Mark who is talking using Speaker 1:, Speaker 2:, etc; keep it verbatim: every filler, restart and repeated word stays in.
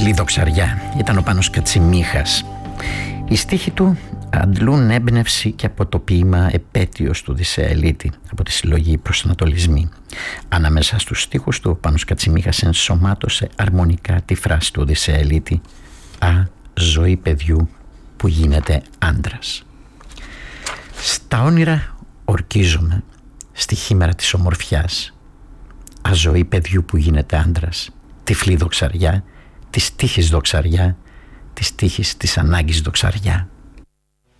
Speaker 1: Τυφλή δοξαριά ήταν ο Πάνος Κατσιμίχας. Οι στίχοι του αντλούν έμπνευση και από το ποίημα «Επέτειος» του Οδυσσέα Ελίτη από τη συλλογή «Προσανατολισμοί». Ανάμεσα στους στίχους του ο Πάνος Κατσιμίχας ενσωμάτωσε αρμονικά τη φράση του Οδυσσέα Ελίτη «Α, ζωή παιδιού που γίνεται άντρας». Στα όνειρα ορκίζομαι, στη χήμερα της ομορφιάς. Α, ζωή παιδιού που γίνεται άντρας, τυφλή δοξαριά, της τύχης δοξαριά, της τύχης της ανάγκης δοξαριά.